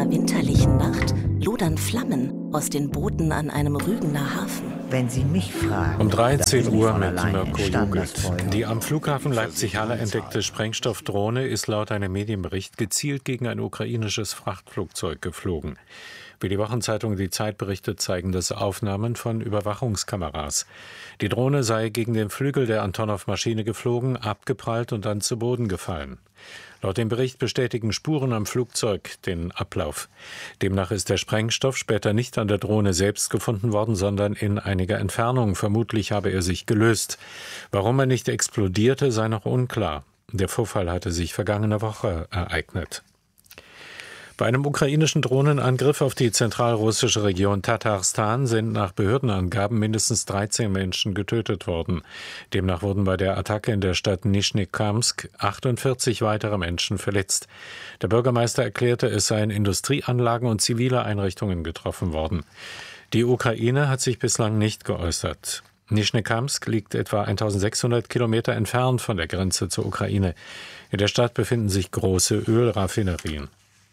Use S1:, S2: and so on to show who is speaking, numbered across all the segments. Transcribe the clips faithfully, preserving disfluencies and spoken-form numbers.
S1: einer winterlichen Nacht lodern Flammen aus den Booten an einem Rügener Hafen.
S2: Wenn Sie mich fragen...
S3: Um dreizehn Uhr mit Mirko Jugend. Die am Flughafen Leipzig-Halle entdeckte Sprengstoffdrohne ist laut einem Medienbericht gezielt gegen ein ukrainisches Frachtflugzeug geflogen. Wie die Wochenzeitung Die Zeit berichtet, zeigen das Aufnahmen von Überwachungskameras. Die Drohne sei gegen den Flügel der Antonov-Maschine geflogen, abgeprallt und dann zu Boden gefallen. Laut dem Bericht bestätigen Spuren am Flugzeug den Ablauf. Demnach ist der Sprengstoff später nicht an der Drohne selbst gefunden worden, sondern in einiger Entfernung. Vermutlich habe er sich gelöst. Warum er nicht explodierte, sei noch unklar. Der Vorfall hatte sich vergangene Woche ereignet. Bei einem ukrainischen Drohnenangriff auf die zentralrussische Region Tatarstan sind nach Behördenangaben mindestens dreizehn Menschen getötet worden. Demnach wurden bei der Attacke in der Stadt Nischnekamsk achtundvierzig weitere Menschen verletzt. Der Bürgermeister erklärte, es seien Industrieanlagen und zivile Einrichtungen getroffen worden. Die Ukraine hat sich bislang nicht geäußert. Nischnekamsk liegt etwa eintausendsechshundert Kilometer entfernt von der Grenze zur Ukraine. In der Stadt befinden sich große Ölraffinerien.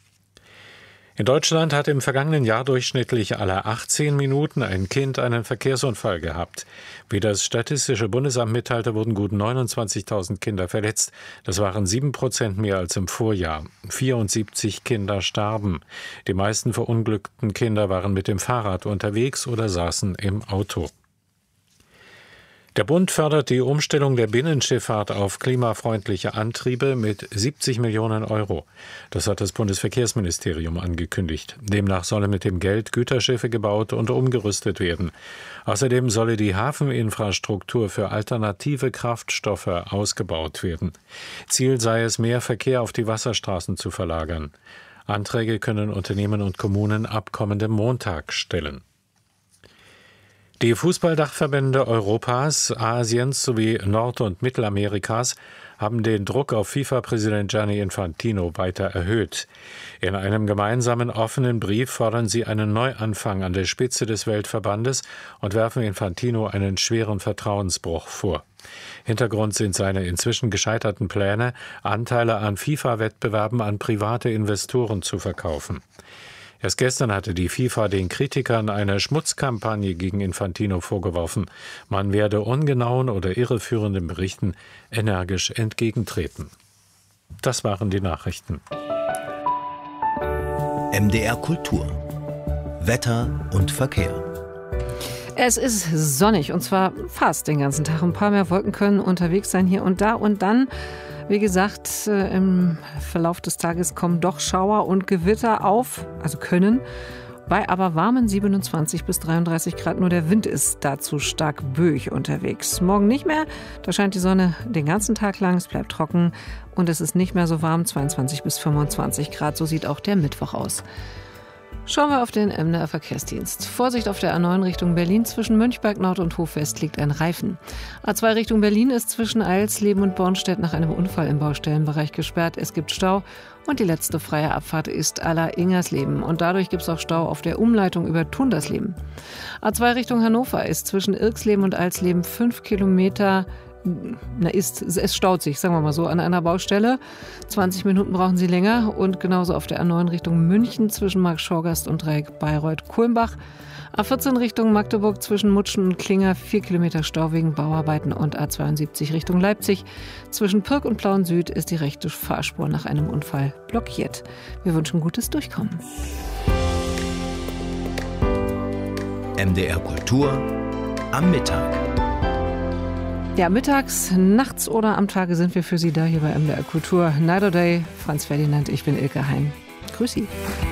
S3: In Deutschland hat im vergangenen Jahr durchschnittlich alle achtzehn Minuten ein Kind einen Verkehrsunfall gehabt. Wie das Statistische Bundesamt mitteilte, wurden gut neunundzwanzigtausend Kinder verletzt. Das waren sieben Prozent mehr als im Vorjahr. vierundsiebzig Kinder starben. Die meisten verunglückten Kinder waren mit dem Fahrrad unterwegs oder saßen im Auto. Der Bund fördert die Umstellung der Binnenschifffahrt auf klimafreundliche Antriebe mit siebzig Millionen Euro. Das hat das Bundesverkehrsministerium angekündigt. Demnach sollen mit dem Geld Güterschiffe gebaut und umgerüstet werden. Außerdem solle die Hafeninfrastruktur für alternative Kraftstoffe ausgebaut werden. Ziel sei es, mehr Verkehr auf die Wasserstraßen zu verlagern. Anträge können Unternehmen und Kommunen ab kommendem Montag stellen. Die Fußballdachverbände Europas, Asiens sowie Nord- und Mittelamerikas haben den Druck auf FIFA-Präsident Gianni Infantino weiter erhöht. In einem gemeinsamen offenen Brief fordern sie einen Neuanfang an der Spitze des Weltverbandes und werfen Infantino einen schweren Vertrauensbruch vor. Hintergrund sind seine inzwischen gescheiterten Pläne, Anteile an FIFA-Wettbewerben an private Investoren zu verkaufen. Erst gestern hatte die FIFA den Kritikern eine Schmutzkampagne gegen Infantino vorgeworfen. Man werde ungenauen oder irreführenden Berichten energisch entgegentreten. Das waren die Nachrichten.
S4: M D R Kultur. Wetter und Verkehr.
S5: Es ist sonnig und zwar fast den ganzen Tag. Ein paar mehr Wolken können unterwegs sein hier und da und dann. Wie gesagt, im Verlauf des Tages kommen doch Schauer und Gewitter auf, also können, bei aber warmen siebenundzwanzig bis dreiunddreißig Grad. Nur der Wind ist dazu stark böig unterwegs. Morgen nicht mehr, da scheint die Sonne den ganzen Tag lang, es bleibt trocken und es ist nicht mehr so warm, zweiundzwanzig bis fünfundzwanzig Grad, so sieht auch der Mittwoch aus. Schauen wir auf den M D R Verkehrsdienst. Vorsicht auf der A neun Richtung Berlin. Zwischen Mönchberg Nord und Hofwest liegt ein Reifen. A zwei Richtung Berlin ist zwischen Eilsleben und Bornstedt nach einem Unfall im Baustellenbereich gesperrt. Es gibt Stau und die letzte freie Abfahrt ist Aller-Ingersleben. Und dadurch gibt es auch Stau auf der Umleitung über Tundersleben. A zwei Richtung Hannover ist zwischen Irksleben und Eilsleben fünf Kilometer Na ist, es staut sich, sagen wir mal so, an einer Baustelle. zwanzig Minuten brauchen Sie länger. Und genauso auf der A neun Richtung München zwischen Markt-Schorgast und Dreieck Bayreuth-Kulmbach. A vierzehn Richtung Magdeburg zwischen Mutschen und Klinger vier Kilometer Stau wegen Bauarbeiten. Und A zweiundsiebzig Richtung Leipzig zwischen Pirk und Plauen Süd ist die rechte Fahrspur nach einem Unfall blockiert. Wir wünschen gutes Durchkommen.
S4: M D R Kultur am Mittag.
S5: Ja, mittags, nachts oder am Tage sind wir für Sie da hier bei M D R Kultur. Night or Day, Franz Ferdinand, ich bin Ilke Hein. Grüß Sie.